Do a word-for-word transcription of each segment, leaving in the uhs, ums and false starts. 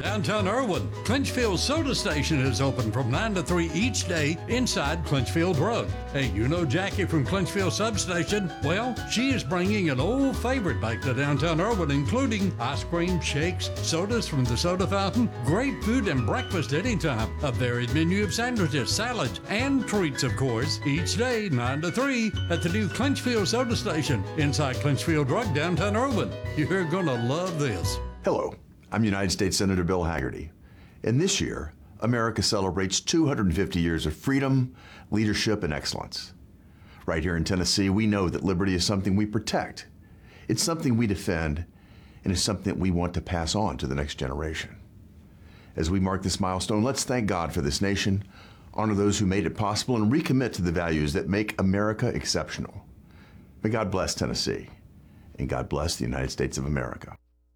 Downtown Irwin, Clinchfield Soda Station is open from nine to three each day inside Clinchfield Road. Hey, you know Jackie from Clinchfield Substation? Well, she is bringing an old favorite back to Downtown Irwin, including ice cream, shakes, sodas from the soda fountain, great food and breakfast anytime, a varied menu of sandwiches, salads, and treats, of course, each day nine to three at the new Clinchfield Soda Station inside Clinchfield Road, Downtown Irwin. You're gonna love this. Hello, I'm United States Senator Bill Hagerty. And this year, America celebrates two hundred fifty years of freedom, leadership, and excellence. Right here in Tennessee, we know that liberty is something we protect. It's something we defend, and it's something that we want to pass on to the next generation. As we mark this milestone, let's thank God for this nation, honor those who made it possible, and recommit to the values that make America exceptional. May God bless Tennessee, and God bless the United States of America.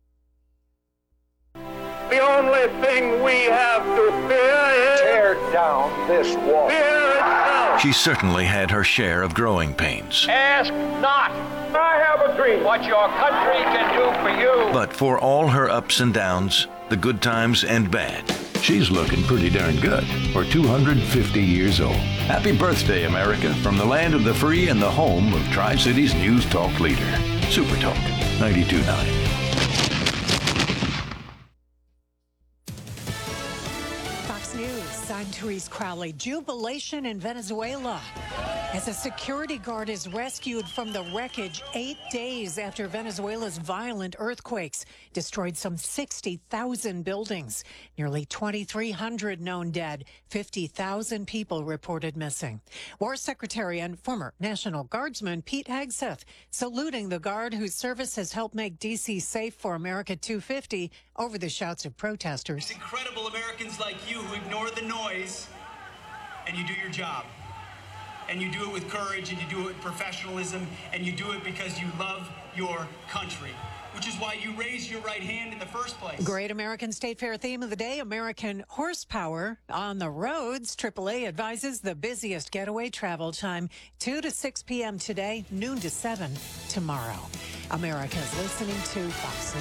The only thing we have to fear is tear down this wall. Fear itself. She certainly had her share of growing pains. Ask not. I have a dream. What your country can do for you. But for all her ups and downs, the good times and bad, she's looking pretty darn good for two hundred fifty years old. Happy birthday, America, from the land of the free and the home of Tri-Cities News Talk leader, Super Talk ninety-two point nine. I'm Therese Crowley. Jubilation in Venezuela as a security guard is rescued from the wreckage eight days after Venezuela's violent earthquakes destroyed some sixty thousand buildings. Nearly twenty-three hundred known dead, fifty thousand people reported missing. War Secretary and former National Guardsman Pete Hegseth saluting the guard whose service has helped make D C safe for America two fifty over the shouts of protesters. It's incredible Americans like you who ignore the noise and you do your job. And you do it with courage, and you do it with professionalism, and you do it because you love your country, which is why you raise your right hand in the first place. Great American State Fair theme of the day, American horsepower on the roads. triple A advises the busiest getaway travel time, two to six p.m. today, noon to seven tomorrow. America's listening to Fox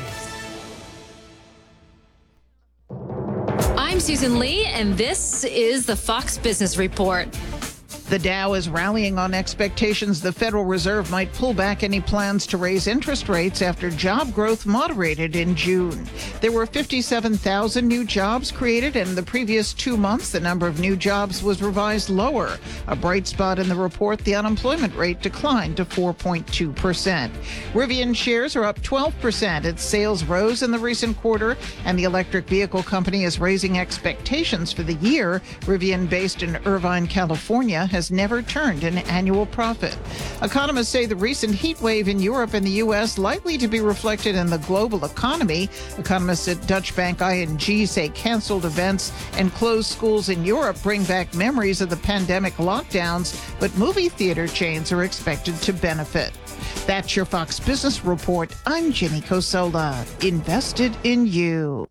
News. I'm Susan Lee, and this is the Fox Business Report. The Dow is rallying on expectations the Federal Reserve might pull back any plans to raise interest rates after job growth moderated in June. There were fifty-seven thousand new jobs created, and in the previous two months, the number of new jobs was revised lower. A bright spot in the report, the unemployment rate declined to four point two percent. Rivian shares are up twelve percent. Its sales rose in the recent quarter, and the electric vehicle company is raising expectations for the year. Rivian, based in Irvine, California, has has never turned an annual profit. Economists say the recent heat wave in Europe and the U S likely to be reflected in the global economy. Economists at Dutch bank I N G say canceled events and closed schools in Europe bring back memories of the pandemic lockdowns, but movie theater chains are expected to benefit. That's your Fox Business Report. I'm Jenny Cosola. Invested in you.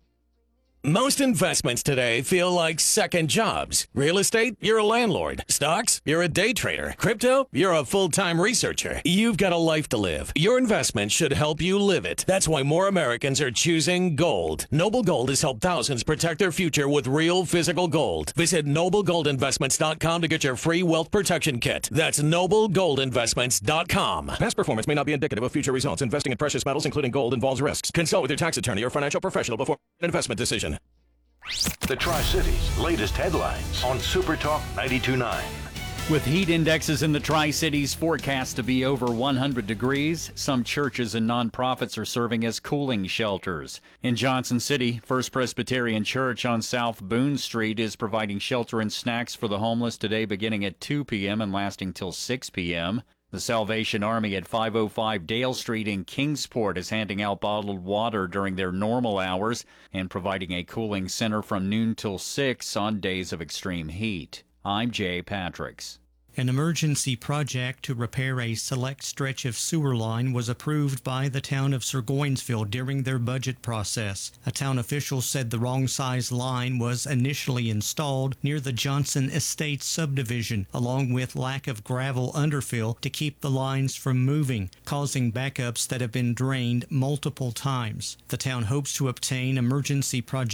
Most investments today feel like second jobs. Real estate, you're a landlord. Stocks, you're a day trader. Crypto, you're a full-time researcher. You've got a life to live. Your investment should help you live it. That's why more Americans are choosing gold. Noble Gold has helped thousands protect their future with real physical gold. Visit noble gold investments dot com to get your free wealth protection kit. That's noble gold investments dot com. Past performance may not be indicative of future results. Investing in precious metals, including gold, involves risks. Consult with your tax attorney or financial professional before an investment decision. The Tri-Cities' latest headlines on Super Talk ninety-two point nine. With heat indexes in the Tri-Cities forecast to be over one hundred degrees, some churches and nonprofits are serving as cooling shelters. In Johnson City, First Presbyterian Church on South Boone Street is providing shelter and snacks for the homeless today beginning at two p.m. and lasting till six p.m. The Salvation Army at five oh five Dale Street in Kingsport is handing out bottled water during their normal hours and providing a cooling center from noon till six on days of extreme heat. I'm Jay Patricks. An emergency project to repair a select stretch of sewer line was approved by the town of Surgoinsville during their budget process. A town official said the wrong size line was initially installed near the Johnson Estates subdivision, along with lack of gravel underfill to keep the lines from moving, causing backups that have been drained multiple times. The town hopes to obtain emergency project